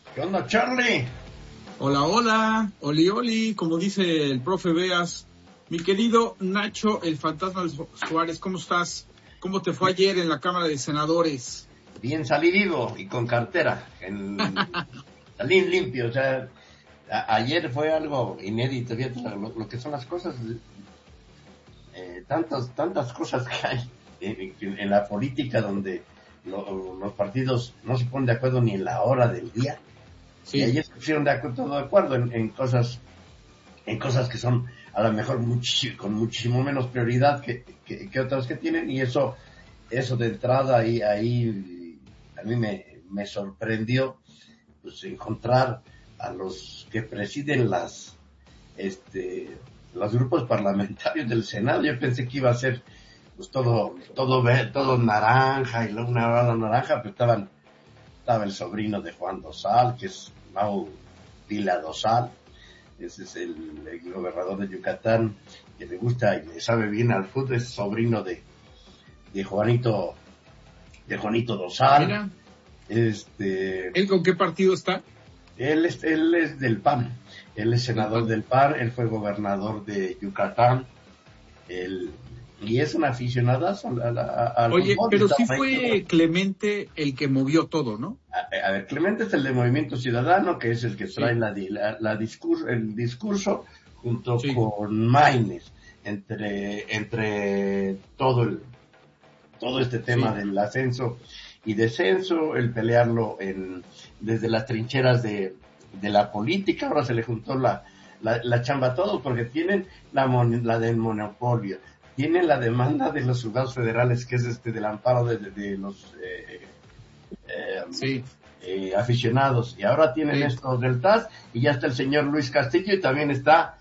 ¿Qué onda, Charlie? Hola, hola, oli, oli, como dice el profe Veas. Mi querido Nacho, el fantasma Suárez, ¿cómo estás? ¿Cómo te fue ayer en la Cámara de Senadores? Bien salido y con cartera. Salí limpio, o sea, ayer fue algo inédito, fíjate, lo que son las cosas, tantas cosas que hay en la política donde los partidos no se ponen de acuerdo ni en la hora del día. Sí. Y ayer se pusieron todo de acuerdo en cosas que son a lo mejor con muchísimo menos prioridad que otras que tienen, y eso de entrada ahí a mí me sorprendió, pues, encontrar a los que presiden los grupos parlamentarios del Senado. Yo pensé que iba a ser pues todo naranja y una bala naranja, pero estaba el sobrino de Juan Dosal, que es Mau Vila Dosal. Ese es el gobernador de Yucatán, que le gusta y le sabe bien al fútbol. Es sobrino de Juanito Dosal. Mira. ¿Él con qué partido está? Él es del PAN. Él es senador del PAN. Él fue gobernador de Yucatán. Y es un aficionado al Oye, fútbol. pero sí fue Clemente el que movió todo, ¿no? A ver, Clemente es el de Movimiento Ciudadano, que es el que trae el discurso junto con Maínez, entre todo este tema del ascenso y descenso, el pelearlo desde las trincheras de la política. Ahora se le juntó la chamba a todos, porque tienen la del monopolio, tienen la demanda de los juzgados federales, que es del amparo de los aficionados, y ahora tienen esto del TAS, y ya está el señor Luis Castillo, y también está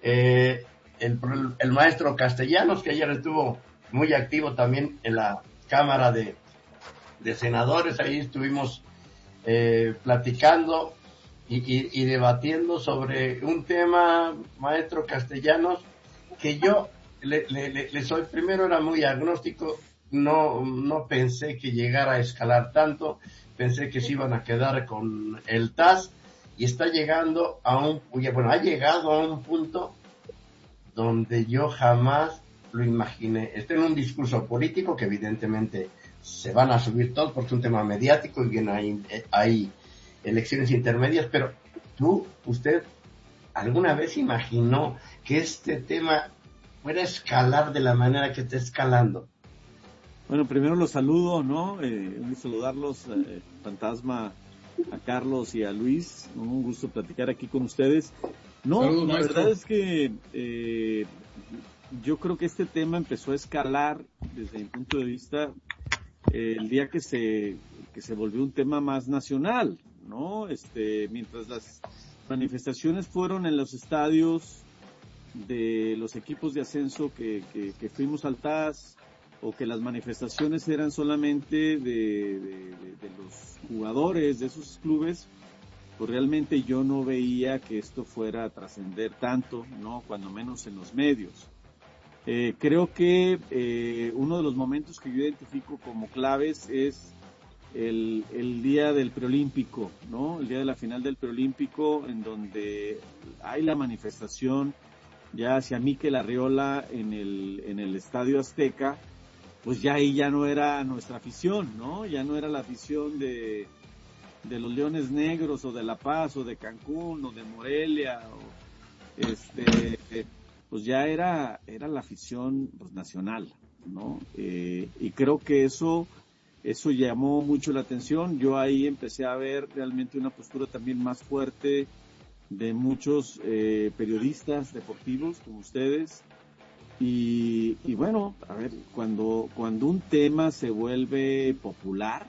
el maestro Castellanos, que ayer estuvo muy activo también en la Cámara de Senadores. Ahí estuvimos platicando y debatiendo sobre un tema, maestro Castellanos, que yo le soy, primero era muy agnóstico, no pensé que llegara a escalar tanto, pensé que se iban a quedar con el TAS, y ha llegado a un punto donde yo jamás lo imaginé. Está en un discurso político que evidentemente se van a subir todos porque es un tema mediático y bien hay elecciones intermedias, pero usted ¿alguna vez imaginó que este tema fuera a escalar de la manera que está escalando? Bueno, primero los saludo, ¿no? Saludarlos, Fantasma, a Carlos y a Luis. Un gusto platicar aquí con ustedes. No, saludos, la maestro. Verdad es que yo creo que este tema empezó a escalar desde mi punto de vista el día que se volvió un tema más nacional, ¿no? Mientras las manifestaciones fueron en los estadios de los equipos de ascenso que fuimos al TAS, o que las manifestaciones eran solamente de los jugadores de esos clubes, pues realmente yo no veía que esto fuera a trascender tanto, ¿no? Cuando menos en los medios. Creo que uno de los momentos que yo identifico como claves es el día del preolímpico, ¿no? El día de la final del preolímpico, en donde hay la manifestación ya hacia Mikel Arriola en el Estadio Azteca. Pues ya ahí ya no era nuestra afición, ¿no? Ya no era la afición de los Leones Negros, o de La Paz, o de Cancún, o de Morelia, pues ya era la afición, pues, nacional, ¿no? Y creo que eso llamó mucho la atención. Yo ahí empecé a ver realmente una postura también más fuerte de muchos periodistas deportivos como ustedes. Y bueno, a ver, cuando un tema se vuelve popular,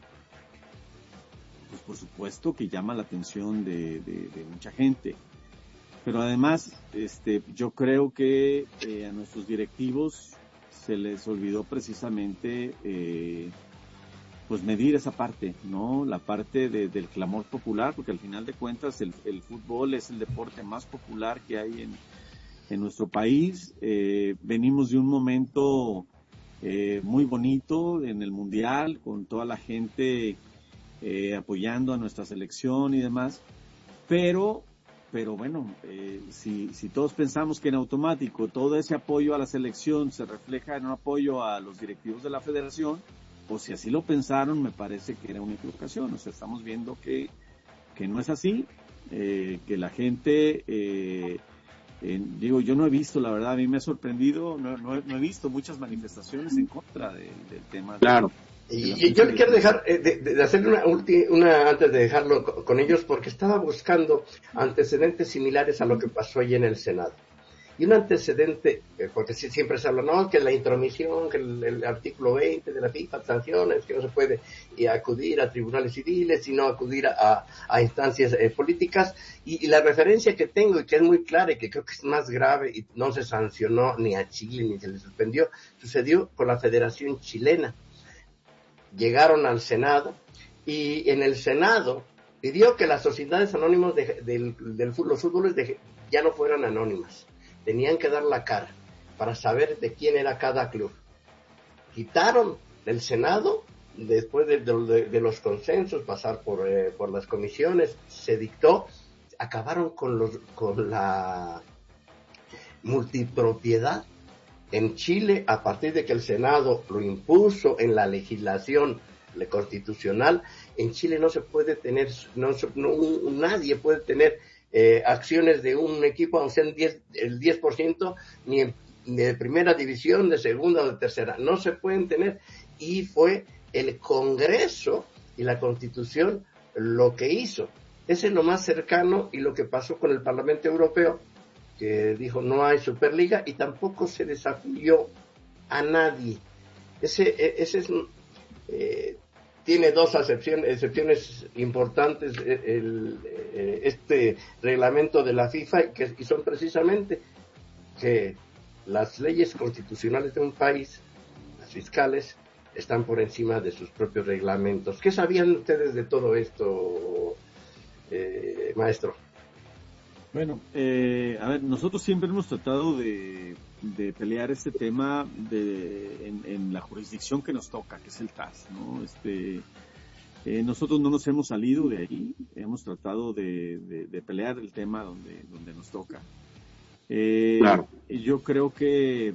pues por supuesto que llama la atención de mucha gente. Pero además, yo creo que a nuestros directivos se les olvidó precisamente pues medir esa parte, ¿no? La parte del clamor popular, porque al final de cuentas el fútbol es el deporte más popular que hay en nuestro país. Venimos de un momento muy bonito en el Mundial, con toda la gente apoyando a nuestra selección y demás, pero bueno, si todos pensamos que en automático todo ese apoyo a la selección se refleja en un apoyo a los directivos de la federación, pues si así lo pensaron, me parece que era una equivocación. O sea, estamos viendo que no es así, que la gente, digo, yo no he visto, la verdad, a mí me ha sorprendido, no he visto muchas manifestaciones en contra del tema. Claro. Y yo le quiero dejar de hacer una antes de dejarlo con ellos, porque estaba buscando antecedentes similares a lo que pasó allí en el Senado. Y un antecedente, porque siempre se habla, no, que la intromisión, que el artículo 20 de la FIFA, sanciones, que no se puede acudir a tribunales civiles, sino acudir a instancias políticas. Y la referencia que tengo, y que es muy clara, y que creo que es más grave, y no se sancionó ni a Chile, ni se le suspendió, sucedió con la Federación Chilena. Llegaron al Senado, y en el Senado pidió que las sociedades anónimas los fútboles ya no fueran anónimas. Tenían que dar la cara para saber de quién era cada club. Quitaron del Senado, después de los consensos, pasar por las comisiones, se dictó, acabaron con la multipropiedad en Chile, a partir de que el Senado lo impuso en la legislación constitucional. En Chile no se puede tener, nadie puede tener acciones de un equipo, aunque sean el 10%, ni de primera división, de segunda o de tercera, no se pueden tener. Y fue el Congreso y la Constitución lo que hizo. Ese es lo más cercano, y lo que pasó con el Parlamento Europeo, que dijo no hay Superliga, y tampoco se desafió a nadie. Ese es tiene dos excepciones importantes este reglamento de la FIFA, y son precisamente que las leyes constitucionales de un país, las fiscales, están por encima de sus propios reglamentos. ¿Qué sabían ustedes de todo esto, maestro? Bueno, a ver, nosotros siempre hemos tratado de pelear este tema en la jurisdicción que nos toca, que es el TAS, ¿no? Nosotros no nos hemos salido de ahí, hemos tratado de pelear el tema donde nos toca. Claro. Yo creo que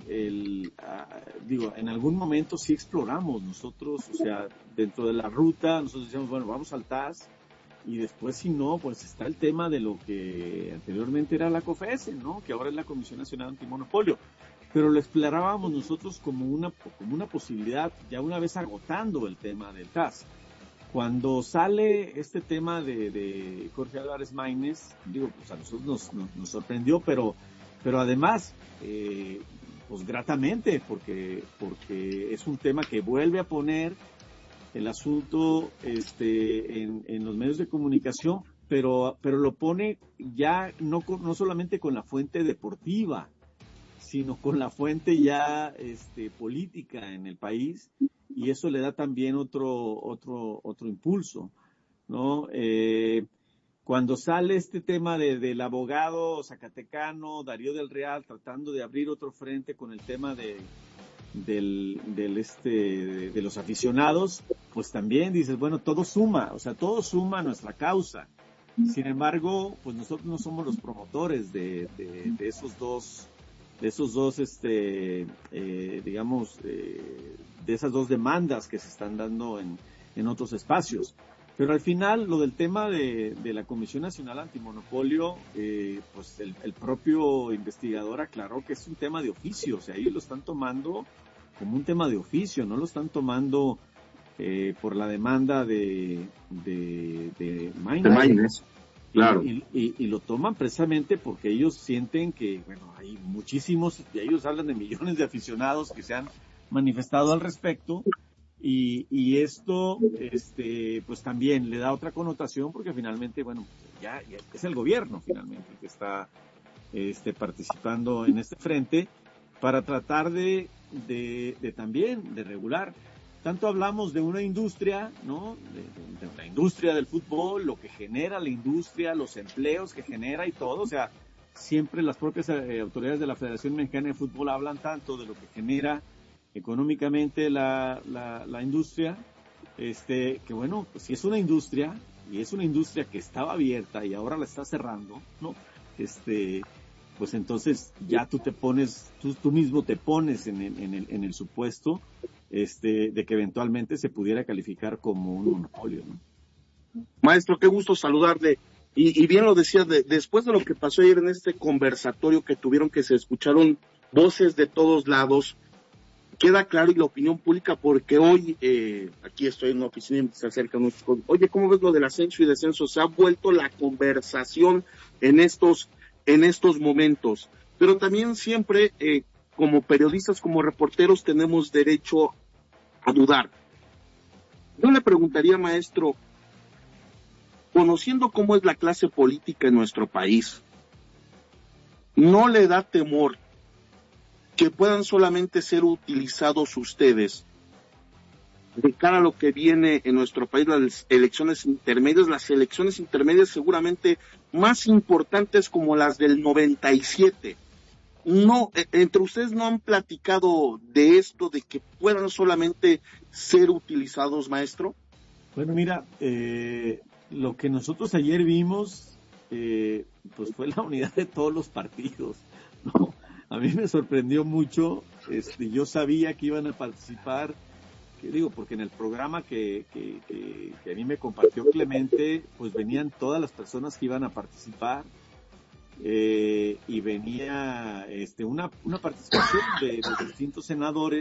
en algún momento sí exploramos nosotros, o sea, dentro de la ruta, nosotros decíamos, bueno, vamos al TAS. Y después, si no, pues está el tema de lo que anteriormente era la COFESE, ¿no? Que ahora es la Comisión Nacional Antimonopolio. Pero lo explorábamos nosotros como una posibilidad, ya una vez agotando el tema del TAS. Cuando sale este tema de Jorge Álvarez Maínez, digo, pues a nosotros nos sorprendió, pero además, pues gratamente, porque es un tema que vuelve a poner el asunto en los medios de comunicación, pero lo pone ya no solamente con la fuente deportiva, sino con la fuente ya política en el país, y eso le da también otro impulso, ¿no? Cuando sale este tema del abogado zacatecano Darío del Real tratando de abrir otro frente con el tema de los aficionados, pues también dices, bueno, todo suma a nuestra causa. Sin embargo, pues nosotros no somos los promotores de esos dos digamos, de esas dos demandas que se están dando en otros espacios. Pero al final, lo del tema de la Comisión Nacional Antimonopolio, pues el propio investigador aclaró que es un tema de oficio, o sea, ellos lo están tomando como un tema de oficio, no lo están tomando por la demanda de Maínez. Claro. Y lo toman precisamente porque ellos sienten que, bueno, hay muchísimos, y ellos hablan de millones de aficionados que se han manifestado al respecto. Y esto, pues también le da otra connotación porque finalmente, bueno, ya es el gobierno finalmente el que está, participando en este frente para tratar de también de regular. Tanto hablamos de una industria, ¿no? De la industria del fútbol, lo que genera la industria, los empleos que genera y todo, o sea, siempre las propias autoridades de la Federación Mexicana de Fútbol hablan tanto de lo que genera económicamente la industria, que bueno, pues si es una industria, y es una industria que estaba abierta y ahora la está cerrando, ¿no? Pues entonces ya tú mismo te pones en el supuesto, de que eventualmente se pudiera calificar como un monopolio, ¿no? Maestro, qué gusto saludarle. Y bien lo decía, después de lo que pasó ayer en este conversatorio que tuvieron, que se escucharon voces de todos lados, queda claro, y la opinión pública, porque hoy, aquí estoy en una oficina y se acercan unos, oye, ¿cómo ves lo del ascenso y descenso? Se ha vuelto la conversación en estos momentos. Pero también siempre, como periodistas, como reporteros, tenemos derecho a dudar. Yo le preguntaría, maestro, conociendo cómo es la clase política en nuestro país, ¿no le da temor que puedan solamente ser utilizados ustedes de cara a lo que viene en nuestro país, las elecciones intermedias seguramente más importantes como las del 97? No, entre ustedes no han platicado de esto, de que puedan solamente ser utilizados, maestro. Bueno, mira, lo que nosotros ayer vimos, pues fue la unidad de todos los partidos, ¿no? A mí me sorprendió mucho, yo sabía que iban a participar, porque en el programa que a mí me compartió Clemente, pues venían todas las personas que iban a participar, y venía una participación de distintos senadores,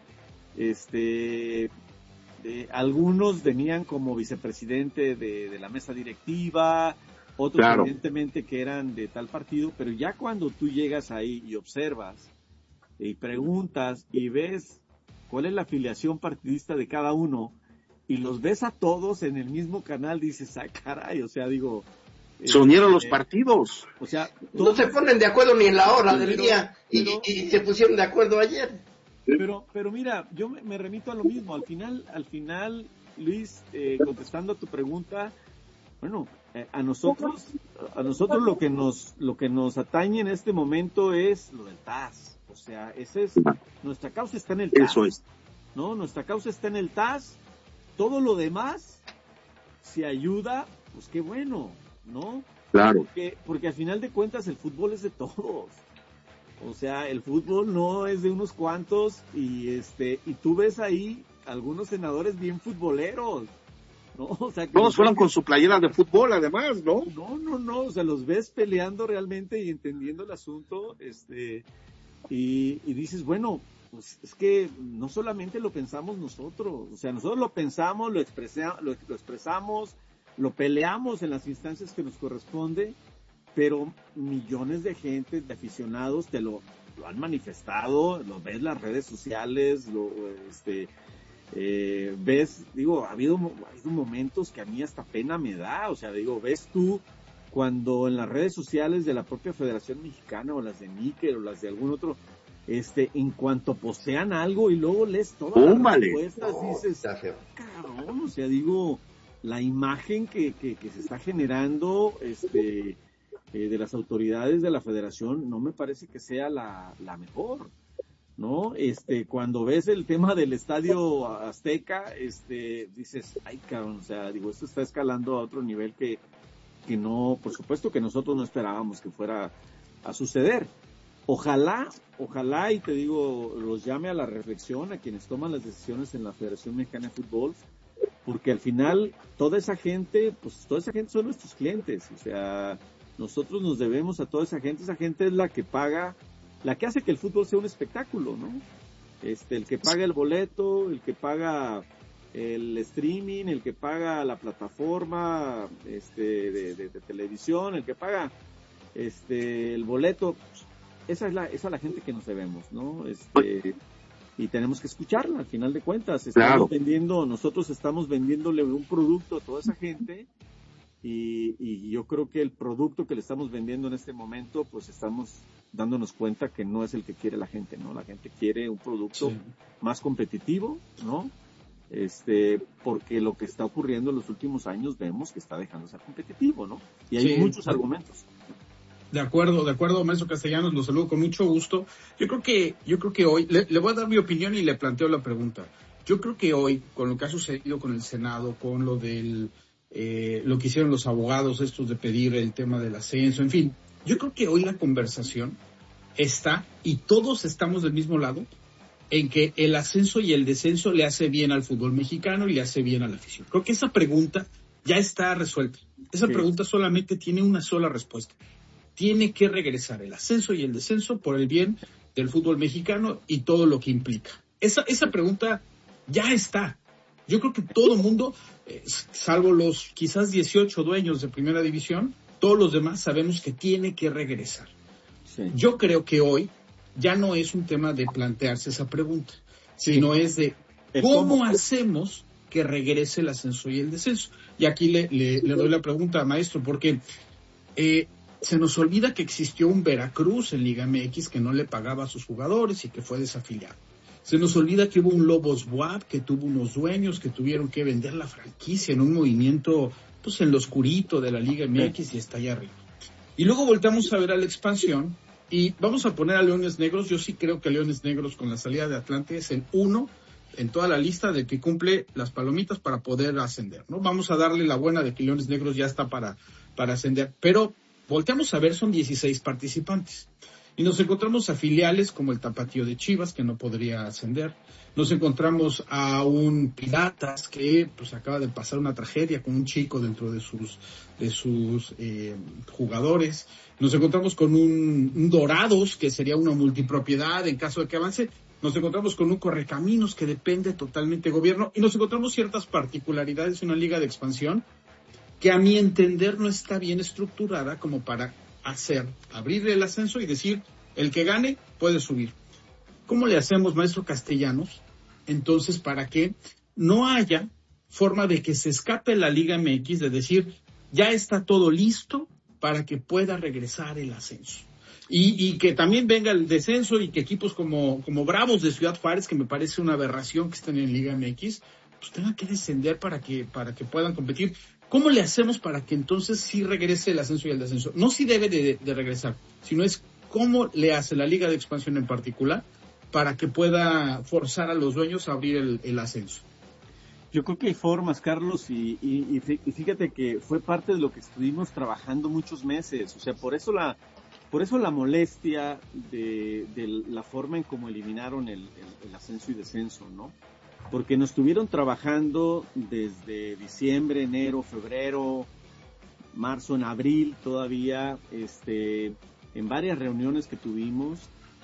algunos venían como vicepresidente de la mesa directiva, otros claro, evidentemente que eran de tal partido, pero ya cuando tú llegas ahí y observas y preguntas y ves cuál es la afiliación partidista de cada uno y los ves a todos en el mismo canal, dices, caray, o sea, digo... Se unieron los partidos. O sea, no se ponen de acuerdo ni en la hora del día y se pusieron de acuerdo ayer. Pero mira, yo me remito a lo mismo. Al final, Luis, contestando a tu pregunta, bueno, a nosotros lo que nos atañe en este momento es lo del TAS. O sea, nuestra causa está en el TAS. Eso es. ¿No? Nuestra causa está en el TAS. Todo lo demás, si ayuda, pues qué bueno, ¿no? Claro. Porque al final de cuentas el fútbol es de todos. O sea, el fútbol no es de unos cuantos y tú ves ahí algunos senadores bien futboleros, ¿no? O sea, todos fueron con su playera de fútbol, además, ¿no? No, o sea, los ves peleando realmente y entendiendo el asunto, y dices, bueno, pues es que no solamente lo pensamos nosotros, o sea, nosotros lo pensamos, lo expresamos, lo peleamos en las instancias que nos corresponde, pero millones de gente, de aficionados, te lo han manifestado, lo ves en las redes sociales, ves, ha habido momentos que a mí hasta pena me da, o sea, ves tú cuando en las redes sociales de la propia Federación Mexicana o las de Níquel o las de algún otro, en cuanto postean algo y luego lees todas las respuestas, dices, cabrón, o sea, la imagen que se está generando, de las autoridades de la federación no me parece que sea la mejor, ¿no? Cuando ves el tema del Estadio Azteca, dices, ay, cabrón, o sea, esto está escalando a otro nivel que no, por supuesto que nosotros no esperábamos que fuera a suceder. Ojalá, y te digo, los llame a la reflexión a quienes toman las decisiones en la Federación Mexicana de Fútbol, porque al final toda esa gente son nuestros clientes, o sea, nosotros nos debemos a toda esa gente es la que paga, la que hace que el fútbol sea un espectáculo, ¿no? El que paga el boleto, el que paga el streaming, el que paga la plataforma de televisión, el que paga el boleto, esa es la gente que nos debemos, ¿no? Y tenemos que escucharla, al final de cuentas. Nosotros estamos vendiéndole un producto a toda esa gente, y yo creo que el producto que le estamos vendiendo en este momento, pues estamos dándonos cuenta que no es el que quiere la gente, ¿no? La gente quiere un producto más competitivo, ¿no? Porque lo que está ocurriendo en los últimos años vemos que está dejando de ser competitivo, ¿no? Y hay muchos argumentos. De acuerdo, maestro Castellanos, lo saludo con mucho gusto. Yo creo que hoy, le voy a dar mi opinión y le planteo la pregunta. Yo creo que hoy, con lo que ha sucedido con el Senado, con lo del lo que hicieron los abogados estos de pedir el tema del ascenso, en fin, yo creo que hoy la conversación está, y todos estamos del mismo lado, en que el ascenso y el descenso le hace bien al fútbol mexicano y le hace bien a la afición. Creo que esa pregunta ya está resuelta. Esa pregunta solamente tiene una sola respuesta. Tiene que regresar el ascenso y el descenso por el bien del fútbol mexicano y todo lo que implica. Esa pregunta ya está. Yo creo que todo el mundo, salvo los quizás 18 dueños de primera división, todos los demás sabemos que tiene que regresar. Sí. Yo creo que hoy ya no es un tema de plantearse esa pregunta, sino es de cómo hacemos que regrese el ascenso y el descenso. Y aquí le doy la pregunta, maestro, porque se nos olvida que existió un Veracruz en Liga MX que no le pagaba a sus jugadores y que fue desafiliado. Se nos olvida que hubo un Lobos BUAP que tuvo unos dueños que tuvieron que vender la franquicia en un movimiento, pues en lo oscurito de la Liga MX y está allá arriba. Y luego voltamos a ver a la expansión y vamos a poner a Leones Negros. Yo sí creo que Leones Negros con la salida de Atlante es el 1 en toda la lista de que cumple las palomitas para poder ascender, ¿no? Vamos a darle la buena de que Leones Negros ya está para ascender, pero volteamos a ver, son 16 participantes. Y nos encontramos a filiales como el Tapatío de Chivas, que no podría ascender. Nos encontramos a un Piratas, que pues acaba de pasar una tragedia con un chico dentro de sus jugadores. Nos encontramos con un Dorados, que sería una multipropiedad en caso de que avance. Nos encontramos con un Correcaminos, que depende totalmente del gobierno. Y nos encontramos ciertas particularidades de una liga de expansión que a mi entender no está bien estructurada como para abrir el ascenso y decir, el que gane puede subir. ¿Cómo le hacemos, maestro Castellanos, entonces, para que no haya forma de que se escape la Liga MX de decir, ya está todo listo para que pueda regresar el ascenso? Y que también venga el descenso y que equipos como Bravos de Ciudad Juárez, que me parece una aberración que estén en Liga MX, pues tengan que descender para que puedan competir. ¿Cómo le hacemos para que entonces sí regrese el ascenso y el descenso? No si debe de regresar, sino es cómo le hace la Liga de Expansión en particular para que pueda forzar a los dueños a abrir el ascenso. Yo creo que hay formas, Carlos, y fíjate que fue parte de lo que estuvimos trabajando muchos meses. O sea, por eso la molestia de la forma en cómo eliminaron el ascenso y descenso, ¿no? Porque nos estuvieron trabajando desde diciembre, enero, febrero, marzo, en abril todavía, en varias reuniones que tuvimos,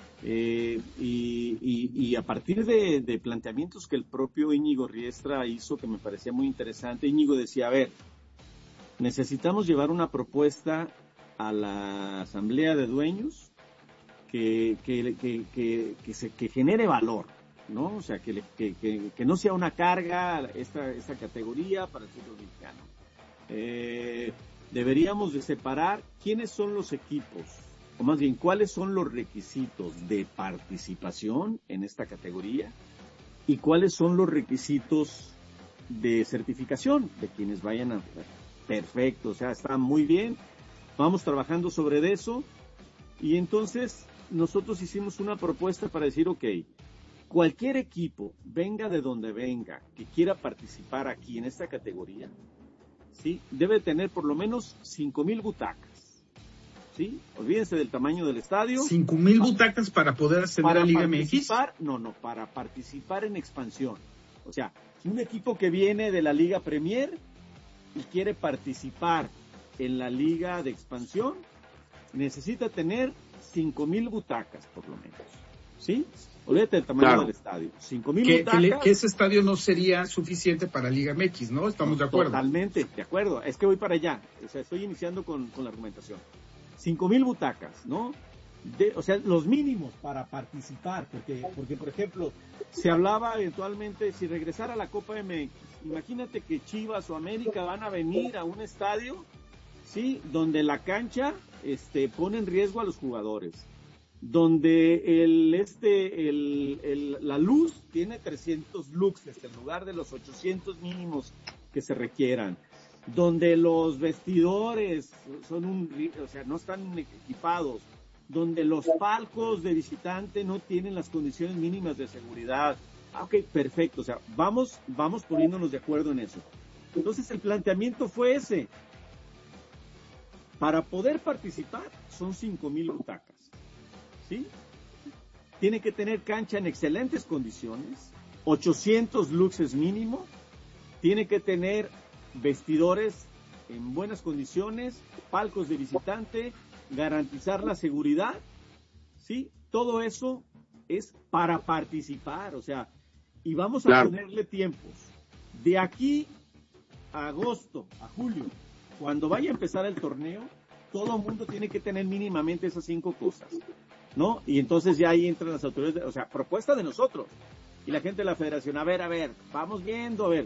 y a partir de planteamientos que el propio Íñigo Riestra hizo, que me parecía muy interesante. Íñigo decía, a ver, necesitamos llevar una propuesta a la asamblea de dueños que genere valor, ¿no? O sea, que no sea una carga esta categoría para el fútbol mexicano. Deberíamos de separar quiénes son los equipos, o más bien, cuáles son los requisitos de participación en esta categoría y cuáles son los requisitos de certificación de quienes vayan a... Perfecto, o sea, está muy bien, vamos trabajando sobre eso, y entonces nosotros hicimos una propuesta para decir, ok, cualquier equipo, venga de donde venga, que quiera participar aquí en esta categoría, ¿sí? Debe tener por lo menos 5,000 butacas, ¿sí? Olvídense del tamaño del estadio. 5,000 butacas para poder ascender a Liga MX. Para participar en expansión. O sea, un equipo que viene de la Liga Premier y quiere participar en la Liga de Expansión, necesita tener 5,000 butacas por lo menos, ¿sí? Olvídate del tamaño del estadio. 5,000 butacas. Que ese estadio no sería suficiente para Liga MX, ¿no? Estamos de acuerdo. Totalmente, de acuerdo. Es que voy para allá. O sea, estoy iniciando con la argumentación. 5,000 butacas, ¿no? O sea, los mínimos para participar, porque, por ejemplo, se hablaba eventualmente, si regresara a la Copa MX, imagínate que Chivas o América van a venir a un estadio, ¿sí? Donde la cancha pone en riesgo a los jugadores, donde la luz tiene 300 luxes en lugar de los 800 mínimos que se requieran, donde los vestidores no están equipados, donde los palcos de visitante no tienen las condiciones mínimas de seguridad, Ok, perfecto, o sea, vamos poniéndonos de acuerdo en eso. Entonces el planteamiento fue ese. Para poder participar son 5,000 butacas, ¿sí? Tiene que tener cancha en excelentes condiciones, 800 luxes mínimo, tiene que tener vestidores en buenas condiciones, palcos de visitante, garantizar la seguridad, ¿sí? Todo eso es para participar, o sea, y vamos a ponerle tiempos. De aquí a agosto, a julio, cuando vaya a empezar el torneo, todo el mundo tiene que tener mínimamente esas 5 cosas, ¿no? Y entonces ya ahí entran las autoridades, o sea, propuesta de nosotros. Y la gente de la federación, a ver, vamos viendo, a ver.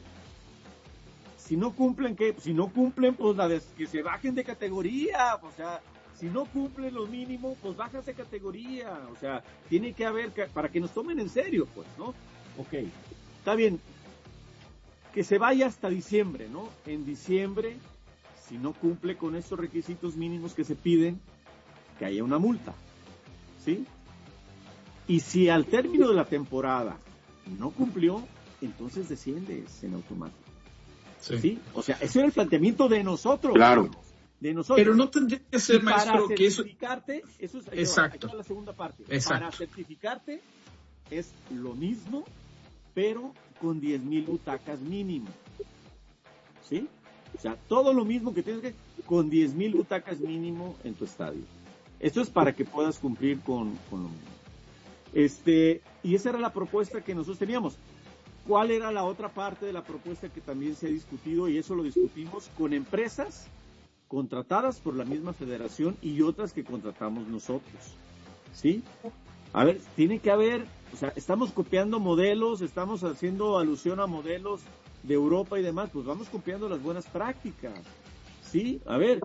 Si no cumplen, ¿qué? Si no cumplen, pues que se bajen de categoría, o sea, si no cumplen lo mínimo, pues bajas de categoría, o sea, tiene que haber, para que nos tomen en serio, pues, ¿no? Ok, está bien, que se vaya hasta diciembre, ¿no? En diciembre, si no cumple con estos requisitos mínimos que se piden, que haya una multa, ¿sí? Y si al término de la temporada no cumplió, entonces desciendes en automático. Sí. O sea, ese era el planteamiento de nosotros. Claro. De nosotros. Pero no tendría que ser, maestro, que eso... Para certificarte, eso es... Exacto. Aquí va la segunda parte. Exacto. Para certificarte es lo mismo, pero con 10,000 butacas mínimo. ¿Sí? O sea, todo lo mismo que tienes que... con 10,000 butacas mínimo en tu estadio. Esto es para que puedas cumplir con lo mismo. Y esa era la propuesta que nosotros teníamos. ¿Cuál era la otra parte de la propuesta que también se ha discutido? Y eso lo discutimos con empresas contratadas por la misma federación y otras que contratamos nosotros. ¿Sí? A ver, tiene que haber, o sea, estamos copiando modelos, estamos haciendo alusión a modelos de Europa y demás, pues vamos copiando las buenas prácticas. ¿Sí? A ver,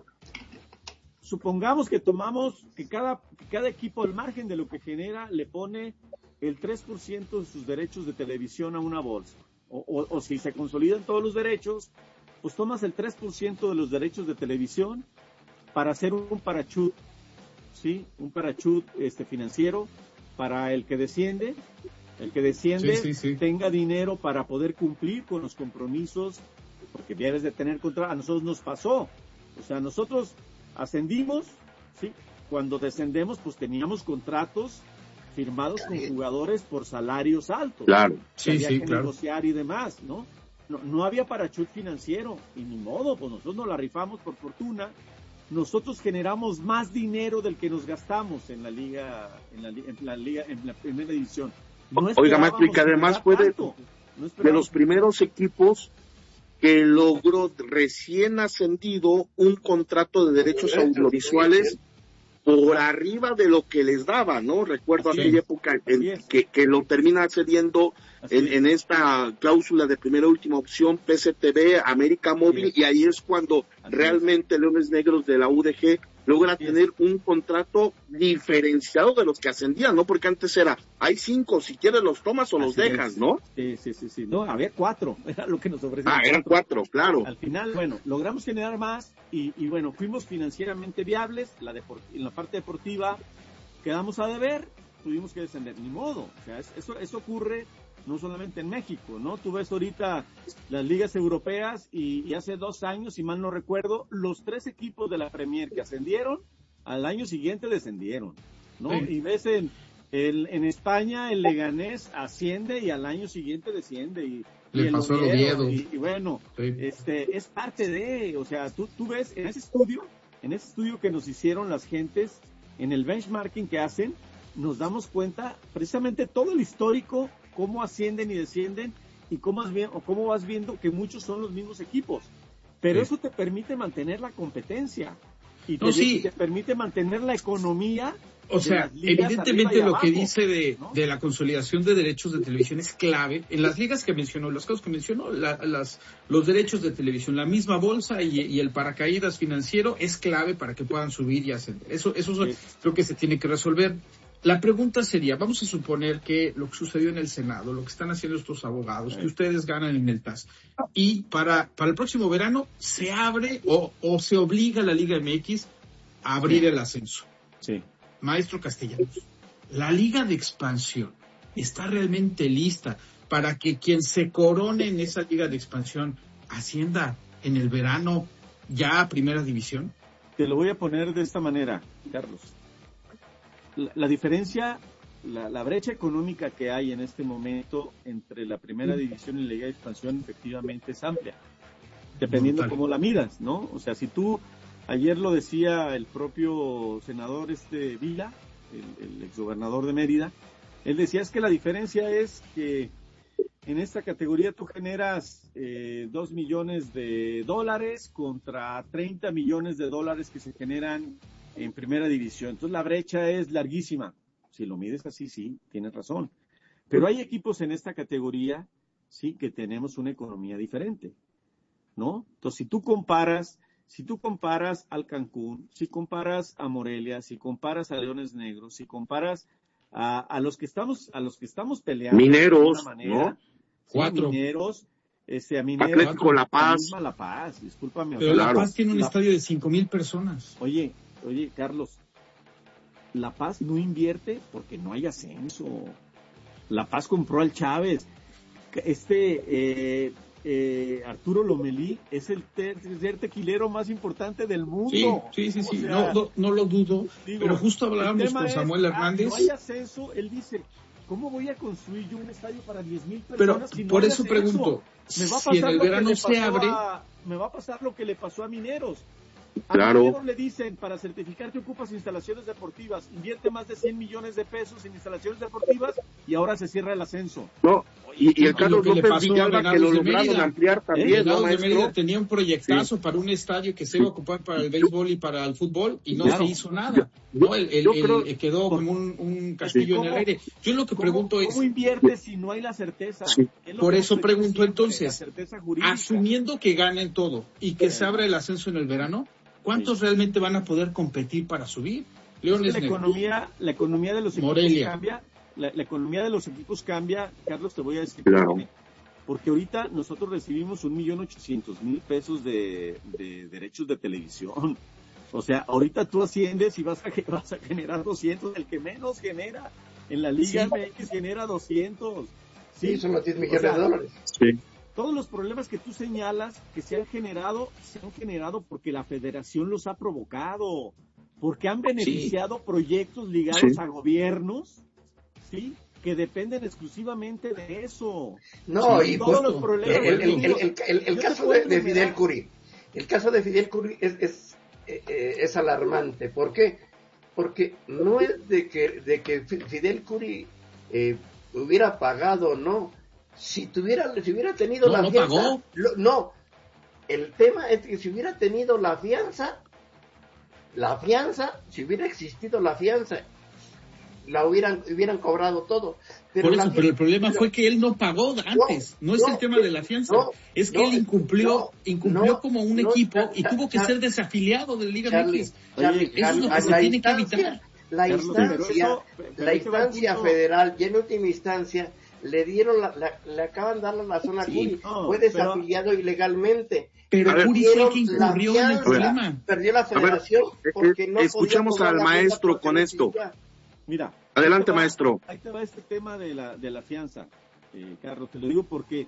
supongamos que tomamos, que cada equipo al margen de lo que genera le pone el 3% de sus derechos de televisión a una bolsa. O si se consolidan todos los derechos, pues tomas el 3% de los derechos de televisión para hacer un parachute, ¿sí? Un parachute financiero para el que desciende. El que desciende sí. Tenga dinero para poder cumplir con los compromisos, porque debes de tener contra. A nosotros nos pasó. O sea, nosotros ascendimos, ¿sí? Cuando descendemos, pues teníamos contratos firmados con jugadores por salarios altos. Claro. Sí, había que negociar y demás, ¿no? No había parachute financiero, y ni modo, pues nosotros nos la rifamos por fortuna. Nosotros generamos más dinero del que nos gastamos en la liga, en la primera edición. Oiga, maestro, y que además fue de los primeros equipos que logró recién ascendido un contrato de derechos audiovisuales por arriba de lo que les daba, ¿no? Recuerdo aquella época que lo termina cediendo en esta cláusula de primera y última opción, PSTV, América Móvil, y ahí es cuando realmente Leones Negros de la UDG logra tener un contrato diferenciado de los que ascendían, ¿no? Porque antes era, hay 5, si quieres los tomas o los dejas, ¿no? Sí. No, había 4, era lo que nos ofrecían. Eran 4, claro. Al final, bueno, logramos generar más y bueno, fuimos financieramente viables, en la parte deportiva quedamos a deber, tuvimos que descender, ni modo, o sea, eso ocurre no solamente en México, ¿no? Tú ves ahorita las ligas europeas y hace 2 años, si mal no recuerdo, los 3 equipos de la Premier que ascendieron, al año siguiente descendieron, ¿no? Sí. Y ves en España el Leganés asciende y al año siguiente desciende y le pasó el Oviedo. Y bueno, es parte de, o sea, tú ves en ese estudio que nos hicieron las gentes, en el benchmarking que hacen, nos damos cuenta precisamente todo el histórico, cómo ascienden y descienden y cómo vas viendo que muchos son los mismos equipos. Pero eso te permite mantener la competencia y te permite mantener la economía. O sea, evidentemente lo que dice de la consolidación de derechos de televisión es clave. En las ligas que mencionó, los casos que mencionó, los derechos de televisión, la misma bolsa y el paracaídas financiero es clave para que puedan subir y ascender. Eso creo que se tiene que resolver. La pregunta sería, vamos a suponer que lo que sucedió en el Senado, lo que están haciendo estos abogados, que ustedes ganan en el TAS, y para el próximo verano se abre o se obliga a la Liga MX a abrir el ascenso. Sí. Maestro Castellanos, la Liga de Expansión está realmente lista para que quien se corone en esa liga de expansión ascienda en el verano ya a primera división? Te lo voy a poner de esta manera, Carlos. La diferencia, la brecha económica que hay en este momento entre la primera división y la liga de expansión efectivamente es amplia, dependiendo cómo la midas, ¿no? O sea, si tú, ayer lo decía el propio senador Vila, el exgobernador de Mérida, él decía, es que la diferencia es que en esta categoría tú generas $2 millones contra $30 millones que se generan en primera división. Entonces la brecha es larguísima. Si lo mides así, sí, tienes razón. Pero hay equipos en esta categoría, sí, que tenemos una economía diferente, ¿no? Entonces si tú comparas al Cancún, si comparas a Morelia, si comparas a Leones Negros, si comparas a los que estamos peleando Mineros, manera, ¿no? Sí, Mineros, a Mineros, Atlético La Paz. La Paz, discúlpame. Pero La Paz tiene un estadio de 5,000 personas. Oye, Carlos, La Paz no invierte porque no hay ascenso. La Paz compró al Chávez. Arturo Lomelí es el tercer tequilero más importante del mundo. Sí. O sea, no lo dudo, pero justo hablábamos con Samuel Hernández. No hay ascenso, él dice, ¿cómo voy a construir yo un estadio para 10,000 personas? Pero si no por hay eso ascenso? pregunto, Me va a si en el verano se abre... Me va a pasar lo que le pasó a Mineros. A Claro. Mineros le dicen, para certificar que ocupas instalaciones deportivas, invierte más de 100 millones de pesos en instalaciones deportivas y ahora se cierra el ascenso. No, y el Carlos lo que le López pasó a Villalba, que Venados lo de lograron Mérida. ampliar también, ¿no, Venados de maestro? Mérida tenía un proyectazo para un estadio que se iba a ocupar para el béisbol y para el fútbol y no se hizo nada. No, quedó como un castillo en el aire. Yo lo que pregunto es... ¿Cómo inviertes si no hay la certeza? Por eso pregunto siempre, entonces, la certeza jurídica. asumiendo que ganen todo y que se abra el ascenso en el verano, ¿cuántos realmente van a poder competir para subir? Leones la economía de los equipos Morelia. cambia. La economía de los equipos cambia, Carlos, te voy a decir. Claro. Porque ahorita nosotros recibimos 1,800,000 pesos de derechos de televisión. O sea, ahorita tú asciendes y vas a generar 200, el que menos genera. En la Liga MX genera 200. Sí, son los $10 millones. Sí. Todos los problemas que tú señalas que se han generado porque la federación los ha provocado, porque han beneficiado proyectos ligados a gobiernos, ¿sí?, que dependen exclusivamente de eso. No, y todos los problemas. El caso de Fidel Curi. El caso de Fidel Curi es alarmante. ¿Por qué? Porque no es de que Fidel Curi hubiera pagado, no. Si hubiera tenido la fianza, pagó. El tema es que si hubiera tenido la fianza, si hubiera existido la fianza, la hubieran cobrado todo. Pero el problema fue que él no pagó antes. No es el tema de la fianza. Es que él incumplió como un equipo y tuvo que ser desafiliado de la Liga MX. Eso es lo que se tiene que evitar. La instancia federal y en última instancia le acaban de dar la razón a Curi. Fue desafiliado ilegalmente. Pero Curi fue el que incurrió en el problema. Perdió la federación porque no escuchamos al maestro con esto. Mira, adelante, maestro. Ahí te va este tema de la fianza, Carlos. Te lo digo porque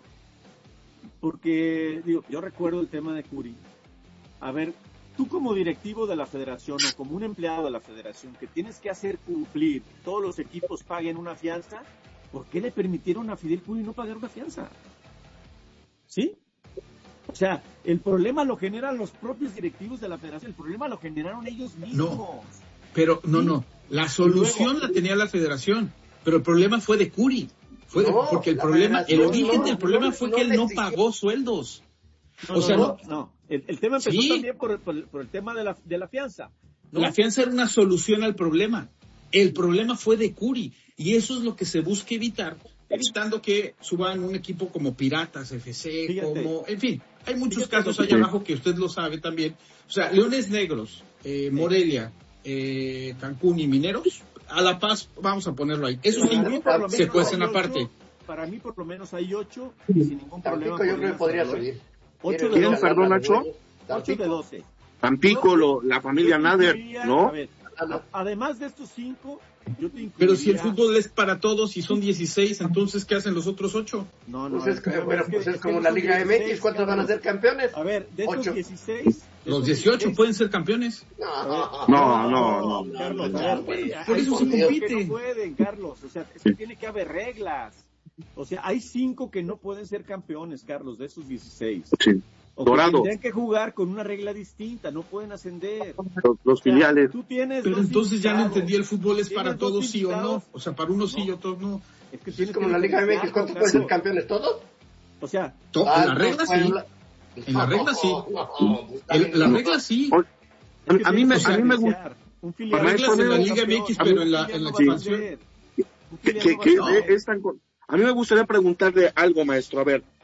yo recuerdo el tema de Curi. A ver, tú como directivo de la federación o como un empleado de la federación que tienes que hacer cumplir, todos los equipos paguen una fianza, ¿por qué le permitieron a Fidel Curi no pagar una fianza? ¿Sí? O sea, el problema lo generan los propios directivos de la federación, el problema lo generaron ellos mismos. Pero no. La solución la tenía la federación, pero el problema fue de Curi. Porque el origen del problema fue que él no pagó sueldos. El tema empezó también por el tema de la fianza. ¿No? La fianza era una solución al problema. El problema fue de Curi. Y eso es lo que se busca evitar, evitando que suban un equipo como Piratas FC, en fin, hay muchos casos allá abajo que usted lo sabe también. O sea, Leones Negros, Morelia, Cancún y Mineros, a La Paz, vamos a ponerlo ahí. Esos cinco se cuecen aparte. Para mí por lo menos hay 8 y sin ningún problema. Tampico yo creo que podría subir. 8 ¿Quién, perdón, Nacho? 8 de 12. Tampico, la familia Nader, ¿no? A ver, además de estos 5, yo te incluiría... Pero si el fútbol es para todos y son 16, entonces ¿qué hacen los otros 8? No, pues es como la Liga MX, ¿cuántos van a ser campeones? A ver, de estos 16... Los 18 pueden ser campeones. No. Carlos, por eso se compite. No pueden, Carlos, o sea, es que tiene que haber reglas. O sea, hay 5 que no pueden ser campeones, Carlos, de esos 16. Sí. Dorado. Tendrían que jugar con una regla distinta, no pueden ascender. Los filiales. Tú tienes pero entonces ya no entendí, el fútbol es para todos sí o no. O sea, para unos sí y otros no. Es que tienes como la Liga MX, ¿cuántos pueden ser campeones? ¿Todos? O sea, en la regla sí. En la regla sí. En la regla sí. A mí me gusta. Las reglas en la Liga MX, pero en la expansión. A mí me gustaría preguntarle algo, maestro. A ver,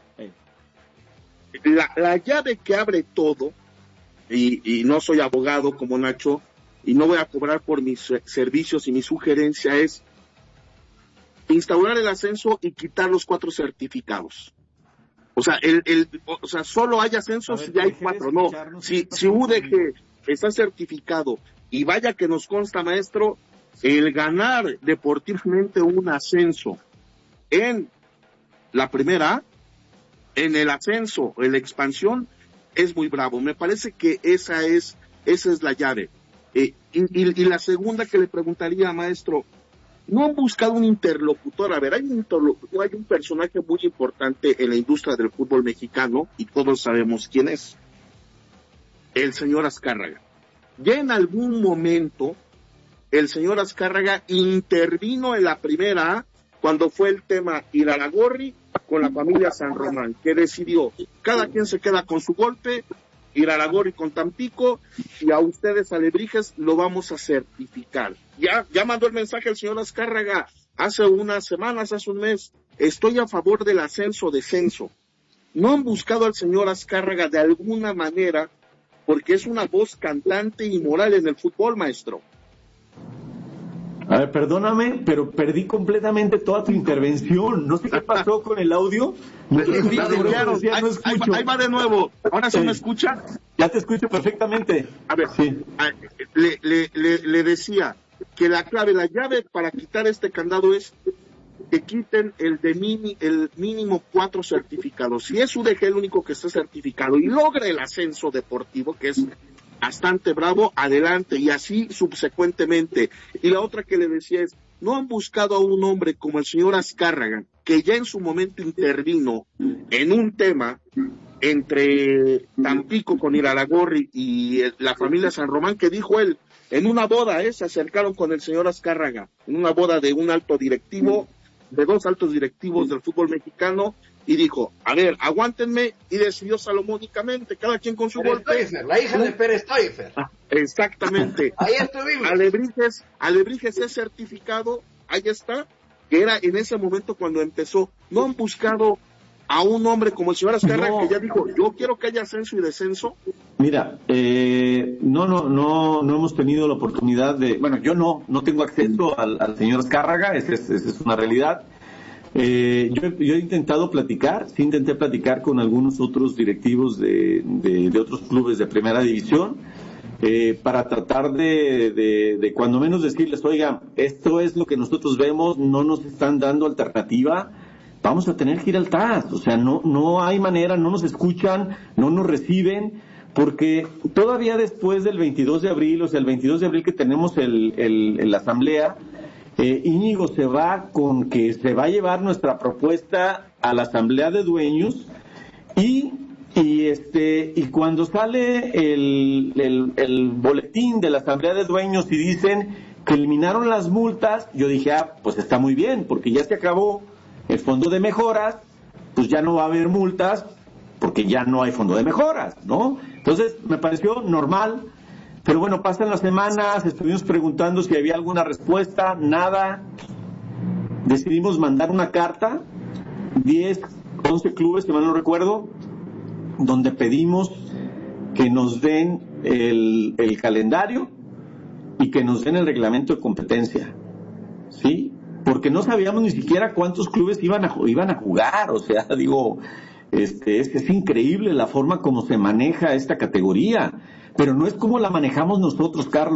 la llave que abre todo, y no soy abogado como Nacho, y no voy a cobrar por mis servicios, y mi sugerencia es instaurar el ascenso y quitar los 4 certificados. O sea, solo hay ascensos si hay 4, no. Si UDG está certificado, y vaya que nos consta, maestro, el ganar deportivamente un ascenso en la primera, en el ascenso, en la expansión, es muy bravo. Me parece que esa es la llave. Y la segunda que le preguntaría, maestro, ¿no han buscado un interlocutor? A ver, hay un personaje muy importante en la industria del fútbol mexicano, y todos sabemos quién es. El señor Azcárraga. Ya en algún momento, el señor Azcárraga intervino en la primera, cuando fue el tema Iraragorri con la familia San Román, que decidió, cada quien se queda con su golpe, Iraragorri con Tampico, y a ustedes, Alebrijes, lo vamos a certificar. Ya mandó el mensaje el señor Azcárraga hace unas semanas, hace un mes, estoy a favor del ascenso-descenso. ¿No han buscado al señor Azcárraga de alguna manera? Porque es una voz cantante y moral en el fútbol, maestro. A ver, perdóname, pero perdí completamente toda tu intervención. No sé qué pasó con el audio. Ahí va de nuevo. ¿Ahora sí me escucha? Ya te escucho perfectamente. A ver, sí. Le decía que la clave, la llave para quitar este candado es que quiten el mínimo 4 certificados. Si es UDG el único que está certificado y logra el ascenso deportivo, que es bastante bravo, adelante, y así subsecuentemente. Y la otra que le decía es, ¿no han buscado a un hombre como el señor Azcárraga, que ya en su momento intervino en un tema entre Tampico con Iraragorri y la familia San Román, que dijo él, en una boda, se acercaron con el señor Azcárraga, en una boda de un alto directivo, de 2 altos directivos del fútbol mexicano, y dijo, a ver, aguántenme, y decidió salomónicamente, cada quien con su golpe. Stoifer, la hija de Pérez Stoifer. Exactamente. Ahí estuvimos. Alebrijes es certificado, ahí está, que era en ese momento cuando empezó. ¿No han buscado a un hombre como el señor Azcárraga, que ya dijo, yo quiero que haya ascenso y descenso? Mira, no hemos tenido la oportunidad de, bueno, yo no tengo acceso al señor Azcárraga, esa es una realidad. Yo he intentado intenté platicar con algunos otros directivos de otros clubes de primera división, para tratar de cuando menos decirles, oiga, esto es lo que nosotros vemos, no nos están dando alternativa, vamos a tener que ir al TAS, o sea, no hay manera, no nos escuchan, no nos reciben, porque todavía después del 22 de abril, o sea, el 22 de abril que tenemos la asamblea, Íñigo se va con que se va a llevar nuestra propuesta a la asamblea de dueños y cuando sale el boletín de la asamblea de dueños y dicen que eliminaron las multas, yo dije, pues está muy bien, porque ya se acabó el fondo de mejoras, pues ya no va a haber multas, porque ya no hay fondo de mejoras, ¿no? Entonces me pareció normal. Pero bueno, pasan las semanas, estuvimos preguntando si había alguna respuesta, nada. Decidimos mandar una carta, 11 clubes, si mal no recuerdo, donde pedimos que nos den el calendario y que nos den el reglamento de competencia, ¿sí? Porque no sabíamos ni siquiera cuántos clubes iban a jugar, o sea, digo, es increíble la forma como se maneja esta categoría. Pero no es como la manejamos nosotros, Carlos.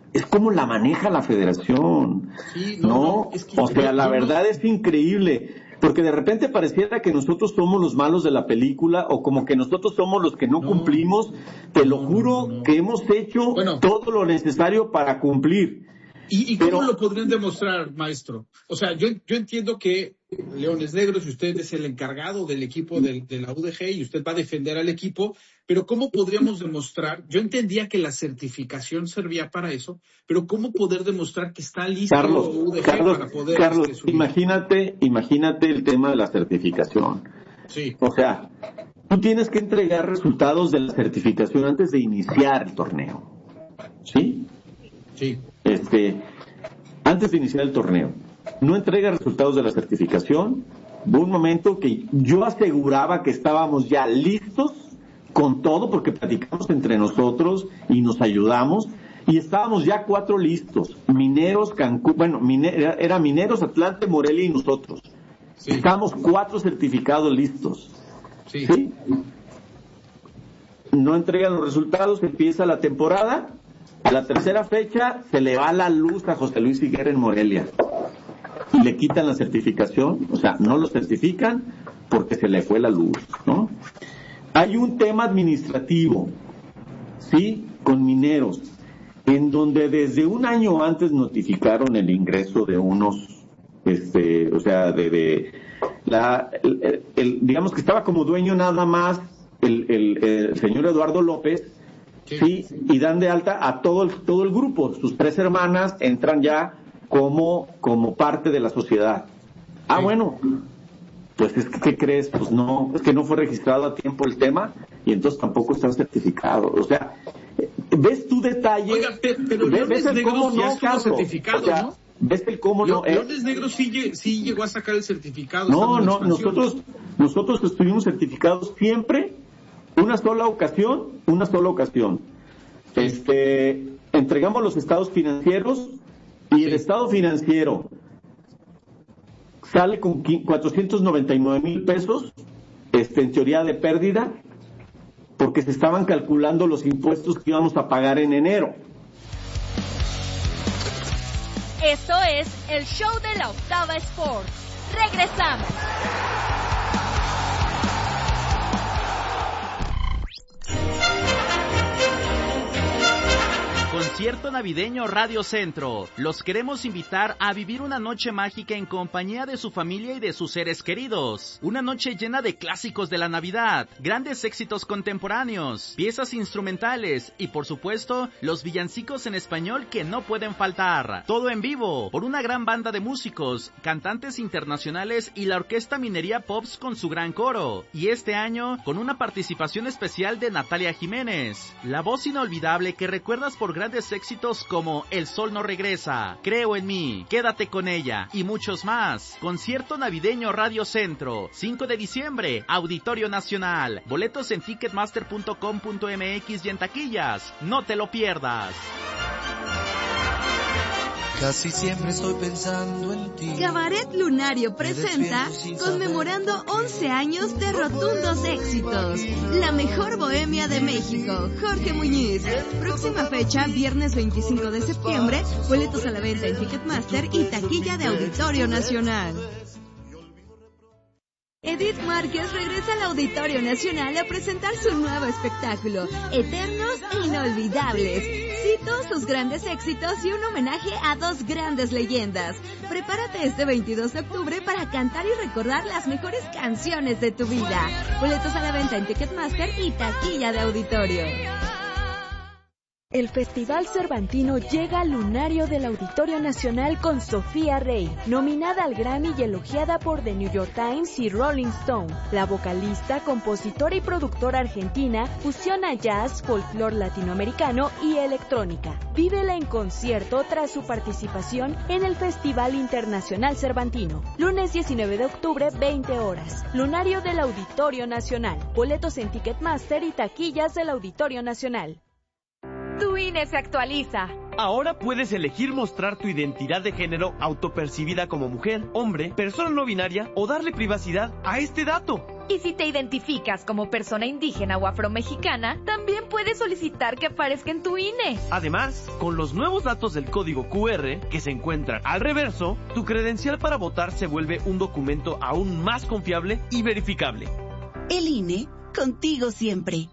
es como la maneja la federación. Sí, ¿no? Es que o sea, la verdad es increíble, porque de repente pareciera que nosotros somos los malos de la película, o como que nosotros somos los que no cumplimos. Te lo juro que hemos hecho todo lo necesario para cumplir. ¿Y cómo lo podrían demostrar, maestro? O sea, yo entiendo que Leones Negros, y usted es el encargado del equipo de la UDG y usted va a defender al equipo, pero ¿cómo podríamos demostrar? Yo entendía que la certificación servía para eso, pero ¿cómo poder demostrar que está listo UDG para poder... Carlos, imagínate el tema de la certificación. Sí. O sea, tú tienes que entregar resultados de la certificación antes de iniciar el torneo. ¿Sí? Sí. Antes de iniciar el torneo, no entrega resultados de la certificación. Hubo un momento que yo aseguraba que estábamos ya listos con todo, porque platicamos entre nosotros y nos ayudamos, y estábamos ya 4 listos. Mineros, Cancún, era Mineros, Atlante, Morelia y nosotros. Sí. Estábamos 4 certificados listos. Sí. ¿Sí? No entregan los resultados, empieza la temporada. A la tercera fecha se le va la luz a José Luis Higuera en Morelia y le quitan la certificación, o sea, no lo certifican porque se le fue la luz, ¿no? Hay un tema administrativo, ¿sí? Con Mineros, en donde desde un año antes notificaron el ingreso de unos, o sea, digamos que estaba como dueño nada más el señor Eduardo López. Sí, y dan de alta a todo el grupo. Sus 3 hermanas entran ya como parte de la sociedad. Ah, bueno, pues es que, ¿qué crees? Pues no, es que no fue registrado a tiempo el tema y entonces tampoco está certificado. O sea, ¿ves tu detalle? Oiga, pero ¿Ves el cómo no, Carlos? Certificado, o sea, ¿no? ¿Ves el cómo no? Leones Negros sí llegó a sacar el certificado. No, nosotros estuvimos certificados siempre. Una sola ocasión. Entregamos los estados financieros y el estado financiero sale con 499,000 pesos, en teoría de pérdida, porque se estaban calculando los impuestos que íbamos a pagar en enero. Esto es el show de la Octava Sports. Regresamos. Concierto navideño Radio Centro. Los queremos invitar a vivir una noche mágica en compañía de su familia y de sus seres queridos. Una noche llena de clásicos de la Navidad, grandes éxitos contemporáneos, piezas instrumentales y, por supuesto, los villancicos en español que no pueden faltar. Todo en vivo, por una gran banda de músicos, cantantes internacionales y la Orquesta Minería Pops con su gran coro. Y este año, con una participación especial de Natalia Jiménez, la voz inolvidable que recuerdas por grandes éxitos como El Sol No Regresa, Creo en Mí, Quédate con Ella y muchos más. Concierto navideño Radio Centro, 5 de diciembre, Auditorio Nacional. Boletos en ticketmaster.com.mx y en taquillas. No te lo pierdas. Casi siempre estoy pensando en ti. Cabaret Lunario presenta, conmemorando 11 años de rotundos éxitos, la mejor bohemia de México, Jorge Muñiz. Próxima fecha, viernes 25 de septiembre, boletos a la venta en Ticketmaster y taquilla de Auditorio Nacional. Edith Márquez regresa al Auditorio Nacional a presentar su nuevo espectáculo, Eternos e Inolvidables. Cito sus grandes éxitos y un homenaje a 2 grandes leyendas. Prepárate este 22 de octubre para cantar y recordar las mejores canciones de tu vida. Boletos a la venta en Ticketmaster y taquilla de Auditorio. El Festival Cervantino llega al lunario del Auditorio Nacional con Sofía Rey, nominada al Grammy y elogiada por The New York Times y Rolling Stone. La vocalista, compositora y productora argentina fusiona jazz, folclore latinoamericano y electrónica. Vívela en concierto tras su participación en el Festival Internacional Cervantino. Lunes 19 de octubre, 20 horas. Lunario del Auditorio Nacional. Boletos en Ticketmaster y taquillas del Auditorio Nacional. Tu INE se actualiza. Ahora puedes elegir mostrar tu identidad de género autopercibida como mujer, hombre, persona no binaria o darle privacidad a este dato. Y si te identificas como persona indígena o afromexicana, también puedes solicitar que aparezca en tu INE. Además, con los nuevos datos del código QR que se encuentran al reverso, tu credencial para votar se vuelve un documento aún más confiable y verificable. El INE, contigo siempre.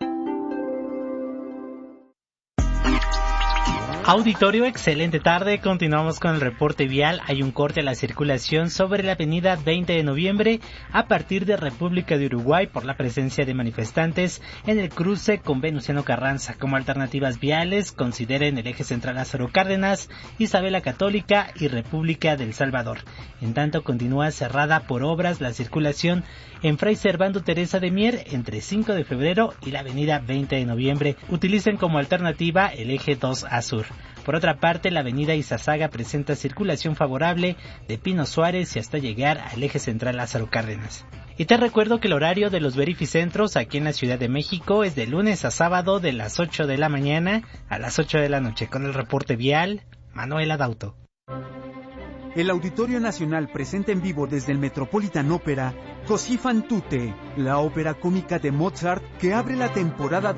Auditorio, excelente tarde. Continuamos con el reporte vial. Hay un corte a la circulación sobre la avenida 20 de noviembre a partir de República de Uruguay por la presencia de manifestantes en el cruce con Venustiano Carranza. Como alternativas viales, consideren el eje central Lázaro Cárdenas, Isabela Católica y República del Salvador. En tanto, continúa cerrada por obras la circulación en Fray Servando Teresa de Mier entre 5 de febrero y la avenida 20 de noviembre. Utilicen como alternativa el eje 2A Sur. Por otra parte, la avenida Izazaga presenta circulación favorable de Pino Suárez y hasta llegar al eje central Lázaro Cárdenas. Y te recuerdo que el horario de los verificentros aquí en la Ciudad de México es de lunes a sábado de las 8 de la mañana a las 8 de la noche. Con el reporte vial, Manuel Adauto. El Auditorio Nacional presenta en vivo desde el Metropolitan Opera Così fan tutte, la ópera cómica de Mozart que abre la temporada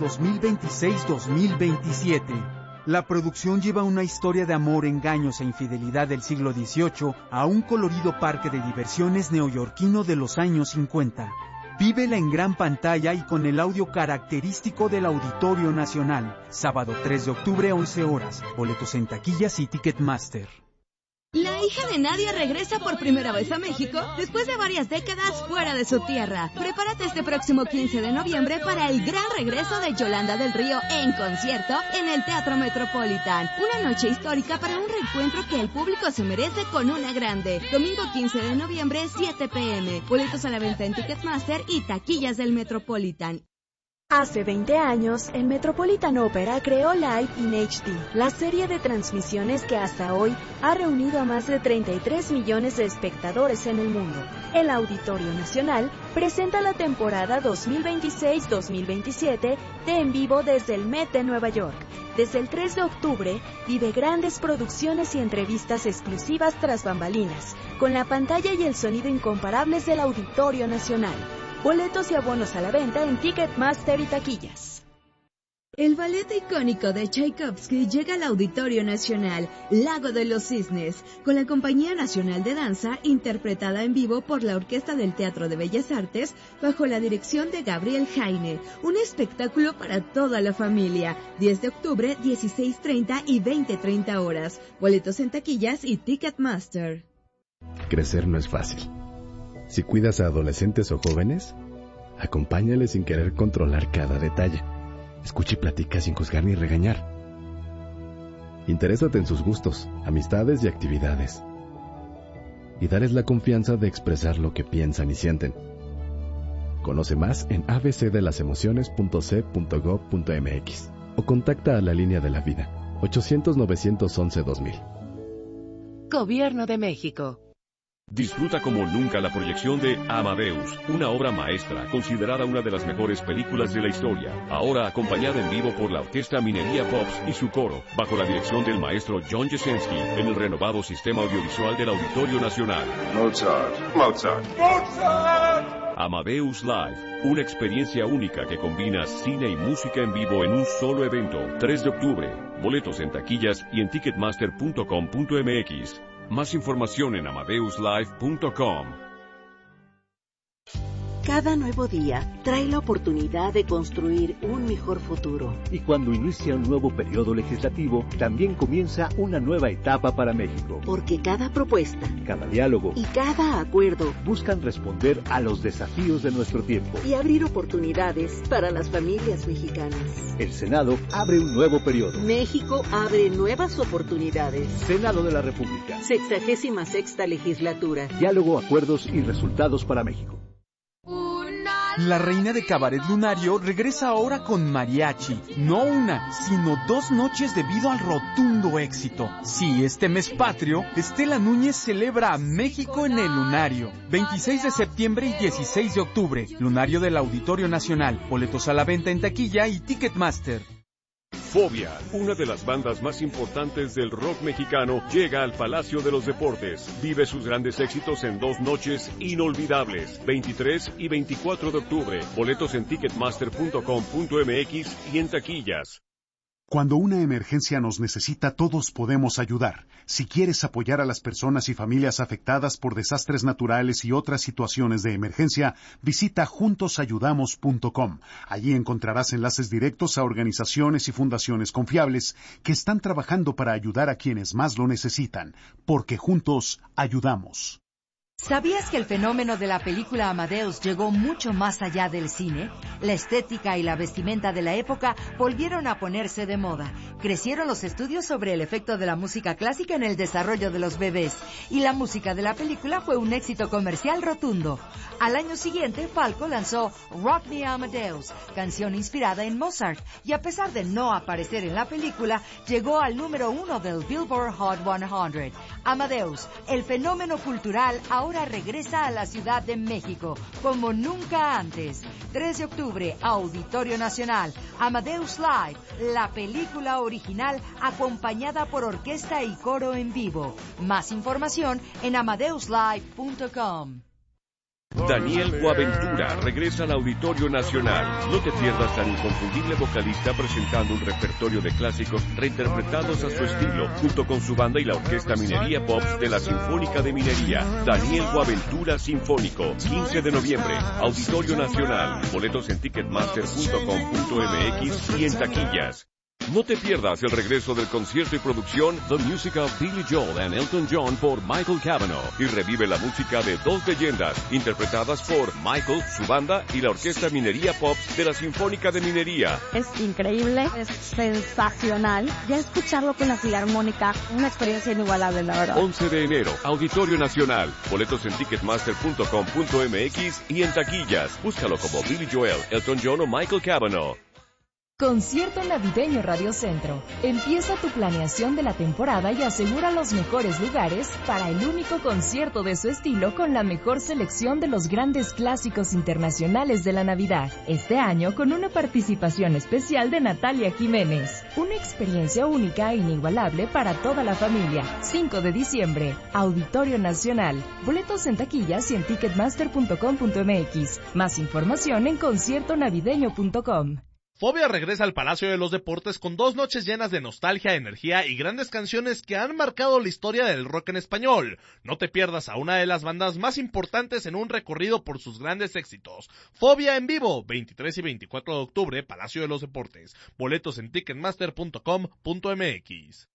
2026-2027. La producción lleva una historia de amor, engaños e infidelidad del siglo XVIII a un colorido parque de diversiones neoyorquino de los años 50. Vívela en gran pantalla y con el audio característico del Auditorio Nacional. Sábado 3 de octubre, 11 horas. Boletos en taquillas y Ticketmaster. La hija de Nadia regresa por primera vez a México después de varias décadas fuera de su tierra. Prepárate este próximo 15 de noviembre para el gran regreso de Yolanda del Río en concierto en el Teatro Metropolitan. Una noche histórica para un reencuentro que el público se merece con una grande. Domingo 15 de noviembre, 7 p.m. Boletos a la venta en Ticketmaster y taquillas del Metropolitan. Hace 20 años, el Metropolitan Opera creó Live in HD, la serie de transmisiones que hasta hoy ha reunido a más de 33 millones de espectadores en el mundo. El Auditorio Nacional presenta la temporada 2026-2027 de En Vivo desde el Met de Nueva York. Desde el 3 de octubre, vive grandes producciones y entrevistas exclusivas tras bambalinas, con la pantalla y el sonido incomparables del Auditorio Nacional. Boletos y abonos a la venta en Ticketmaster y taquillas. El ballet icónico de Tchaikovsky llega al Auditorio Nacional, Lago de los Cisnes, con la Compañía Nacional de Danza, interpretada en vivo por la Orquesta del Teatro de Bellas Artes, bajo la dirección de Gabriel Jaine. Un espectáculo para toda la familia. 10 de octubre, 16:30 y 20:30 horas. Boletos en taquillas y Ticketmaster. Crecer no es fácil. Si cuidas a adolescentes o jóvenes, acompáñales sin querer controlar cada detalle. Escucha y platica sin juzgar ni regañar. Interésate en sus gustos, amistades y actividades. Y dales la confianza de expresar lo que piensan y sienten. Conoce más en abcdelasemociones.c.gov.mx o contacta a la Línea de la Vida, 800-911-2000. Gobierno de México. Disfruta como nunca la proyección de Amadeus, una obra maestra, considerada una de las mejores películas de la historia. Ahora acompañada en vivo por la Orquesta Minería Pops y su coro, bajo la dirección del maestro John Jesensky, en el renovado sistema audiovisual del Auditorio Nacional. Mozart, Mozart, Mozart. Amadeus Live, una experiencia única que combina cine y música en vivo en un solo evento. 3 de octubre. Boletos en taquillas y en ticketmaster.com.mx. Más información en amadeuslive.com. Cada nuevo día trae la oportunidad de construir un mejor futuro. Y cuando inicia un nuevo periodo legislativo, también comienza una nueva etapa para México. Porque cada propuesta, cada diálogo y cada acuerdo buscan responder a los desafíos de nuestro tiempo y abrir oportunidades para las familias mexicanas. El Senado abre un nuevo periodo. México abre nuevas oportunidades. Senado de la República. 66ª legislatura. Diálogo, acuerdos y resultados para México. La reina de Cabaret Lunario regresa ahora con mariachi. No una, sino 2 noches debido al rotundo éxito. Sí, este mes patrio, Estela Núñez celebra a México en el Lunario. 26 de septiembre y 16 de octubre. Lunario del Auditorio Nacional. Boletos a la venta en taquilla y Ticketmaster. Fobia, una de las bandas más importantes del rock mexicano, llega al Palacio de los Deportes. Vive sus grandes éxitos en 2 noches inolvidables, 23 y 24 de octubre. Boletos en ticketmaster.com.mx y en taquillas. Cuando una emergencia nos necesita, todos podemos ayudar. Si quieres apoyar a las personas y familias afectadas por desastres naturales y otras situaciones de emergencia, visita juntosayudamos.com. Allí encontrarás enlaces directos a organizaciones y fundaciones confiables que están trabajando para ayudar a quienes más lo necesitan, porque juntos ayudamos. ¿Sabías que el fenómeno de la película Amadeus llegó mucho más allá del cine? La estética y la vestimenta de la época volvieron a ponerse de moda. Crecieron los estudios sobre el efecto de la música clásica en el desarrollo de los bebés. Y la música de la película fue un éxito comercial rotundo. Al año siguiente, Falco lanzó Rock Me Amadeus, canción inspirada en Mozart. Y a pesar de no aparecer en la película, llegó al número 1 del Billboard Hot 100. Amadeus, el fenómeno cultural, ahora regresa a la Ciudad de México, como nunca antes. 3 de octubre, Auditorio Nacional, Amadeus Live, la película original acompañada por orquesta y coro en vivo. Más información en amadeuslive.com. Daniel Boaventura regresa al Auditorio Nacional. No te pierdas al inconfundible vocalista presentando un repertorio de clásicos reinterpretados a su estilo, junto con su banda y la Orquesta Minería Pops de la Sinfónica de Minería. Daniel Boaventura Sinfónico, 15 de noviembre, Auditorio Nacional. Boletos en ticketmaster.com.mx y en taquillas. No te pierdas el regreso del concierto y producción The Music of Billy Joel and Elton John por Michael Cavanaugh y revive la música de 2 leyendas interpretadas por Michael, su banda y la Orquesta Minería Pops de la Sinfónica de Minería. Es increíble, es sensacional. Ya escucharlo con la Filarmónica, una experiencia inigualable, la verdad. 11 de enero, Auditorio Nacional. Boletos en ticketmaster.com.mx y en taquillas. Búscalo como Billy Joel, Elton John o Michael Cavanaugh. Concierto Navideño Radio Centro. Empieza tu planeación de la temporada y asegura los mejores lugares para el único concierto de su estilo con la mejor selección de los grandes clásicos internacionales de la Navidad. Este año con una participación especial de Natalia Jiménez. Una experiencia única e inigualable para toda la familia. 5 de diciembre, Auditorio Nacional. Boletos en taquillas y en ticketmaster.com.mx. Más información en conciertonavideño.com. Fobia regresa al Palacio de los Deportes con 2 noches llenas de nostalgia, energía y grandes canciones que han marcado la historia del rock en español. No te pierdas a una de las bandas más importantes en un recorrido por sus grandes éxitos. Fobia en vivo, 23 y 24 de octubre, Palacio de los Deportes. Boletos en ticketmaster.com.mx.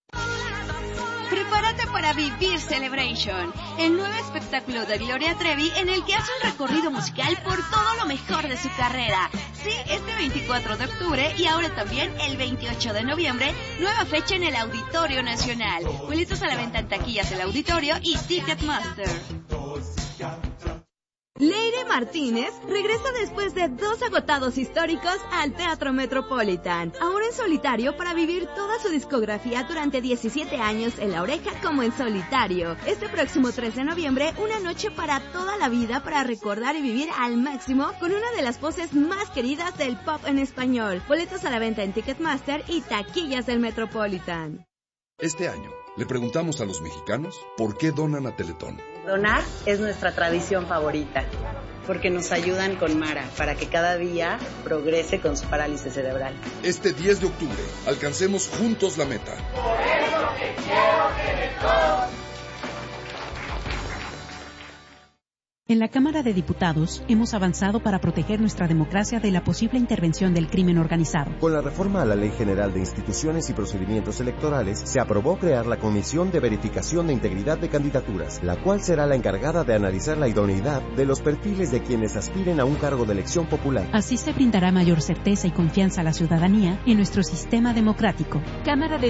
Prepárate para vivir Celebration, el nuevo espectáculo de Gloria Trevi en el que hace un recorrido musical por todo lo mejor de su carrera. Sí, este 24 de octubre y ahora también el 28 de noviembre, nueva fecha en el Auditorio Nacional. Boletos a la venta en taquillas del Auditorio y Ticketmaster. Leire Martínez regresa después de 2 agotados históricos al Teatro Metropolitan, ahora en solitario para vivir toda su discografía durante 17 años en La Oreja como en solitario. Este próximo 3 de noviembre, una noche para toda la vida para recordar y vivir al máximo con una de las voces más queridas del pop en español. Boletos a la venta en Ticketmaster y taquillas del Metropolitan. Este año le preguntamos a los mexicanos por qué donan a Teletón. Donar es nuestra tradición favorita, porque nos ayudan con Mara para que cada día progrese con su parálisis cerebral. Este 10 de octubre, alcancemos juntos la meta. Por eso te quiero, Teletón. En la Cámara de Diputados hemos avanzado para proteger nuestra democracia de la posible intervención del crimen organizado. Con la reforma a la Ley General de Instituciones y Procedimientos Electorales, se aprobó crear la Comisión de Verificación de Integridad de Candidaturas, la cual será la encargada de analizar la idoneidad de los perfiles de quienes aspiren a un cargo de elección popular. Así se brindará mayor certeza y confianza a la ciudadanía en nuestro sistema democrático. Cámara de